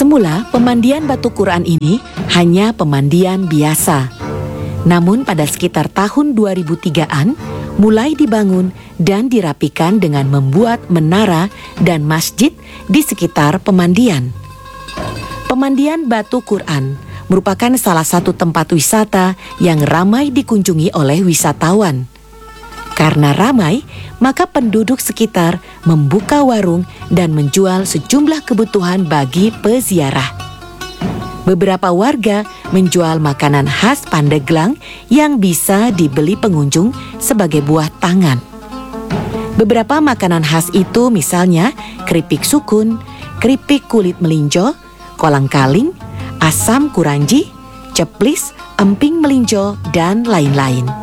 Semula, pemandian Batu Quran ini hanya pemandian biasa. Namun pada sekitar tahun 2003-an, mulai dibangun dan dirapikan dengan membuat menara dan masjid di sekitar pemandian. Pemandian Batu Quran merupakan salah satu tempat wisata yang ramai dikunjungi oleh wisatawan. Karena ramai, maka penduduk sekitar membuka warung dan menjual sejumlah kebutuhan bagi peziarah. Beberapa warga menjual makanan khas Pandeglang yang bisa dibeli pengunjung sebagai buah tangan. Beberapa makanan khas itu misalnya keripik sukun, keripik kulit melinjo, kolang-kaling, asam kuranji, ceplis, emping melinjo, dan lain-lain.